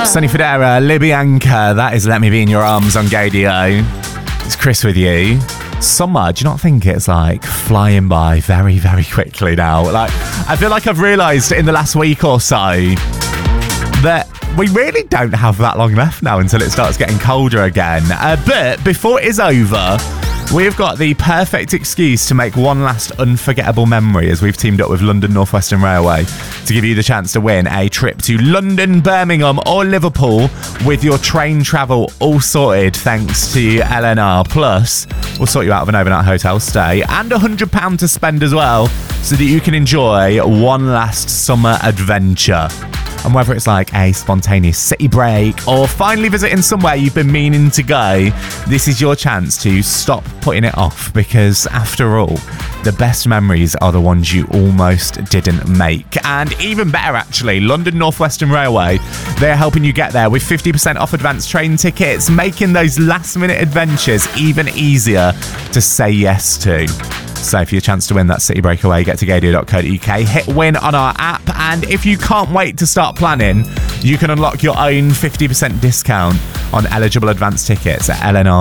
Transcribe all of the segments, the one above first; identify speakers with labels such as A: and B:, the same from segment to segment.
A: Sonny Fodera, Libyanka, that is Let Me Be In Your Arms on Gaydio. It's Chris with you. Summer, do you not think it's like flying by very, very quickly now? Like, I feel like I've realised in the last week or so that we really don't have that long left now until it starts getting colder again. But before it is over, we've got the perfect excuse to make one last unforgettable memory as we've teamed up with London North Western Railway to give you the chance to win a trip to London, Birmingham or Liverpool with your train travel all sorted thanks to LNR. Plus, we'll sort you out of an overnight hotel stay and £100 to spend as well so that you can enjoy one last summer adventure. And whether it's like a spontaneous city break or finally visiting somewhere you've been meaning to go, this is your chance to stop putting it off, because after all, the best memories are the ones you almost didn't make. And even better, actually, London North Western Railway, they're helping you get there with 50% off advanced train tickets, making those last-minute adventures even easier to say yes to. So for your chance to win that city breakaway, get to gaydio.co.uk, hit win on our app, and if you can't wait to start planning, you can unlock your own 50% discount on eligible advance tickets at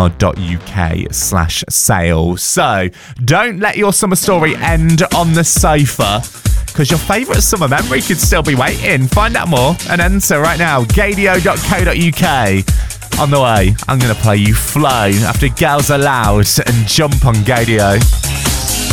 A: lnr.uk/sale. So don't let your summer story end on the sofa, because your favourite summer memory could still be waiting. Find out more and enter right now, gaydio.co.uk. On the way, I'm going to play you Flow after Girls Are Loud and Jump on Gaydio.